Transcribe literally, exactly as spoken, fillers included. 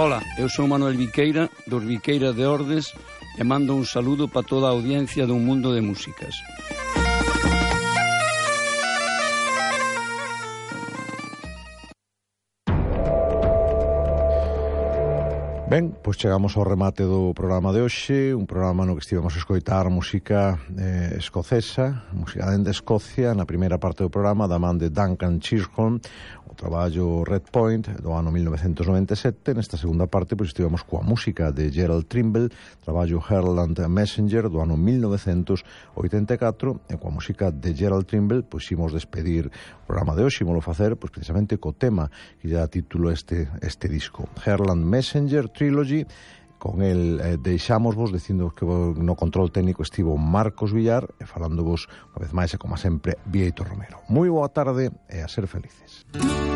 Ola, eu sou Manuel Viqueira, dos Viqueira de Ordes, e mando un saludo para toda a audiencia dun mundo de músicas. Ben, pois chegamos ao remate do programa de hoxe, un programa no que estivemos a escoitar música eh, escocesa, música dende Escocia, na primeira parte do programa, da man de Duncan Chisholm, o traballo Red Point, do ano mil novecentos noventa e sete. Nesta segunda parte, pois estivemos coa música de Gerald Trimble, traballo Herland Messenger, do ano mil novecentos oitenta e catro, e coa música de Gerald Trimble, pois imos despedir o programa de hoxe, imos facer, pois precisamente co tema que lle dá título este, este disco, Herland Messenger Trilogy. Con el eh, deixámosvos dicindo que no control técnico estivo Marcos Villar e falándovos unha vez máis e como sempre Bieito Romero. Moi boa tarde e a ser felices.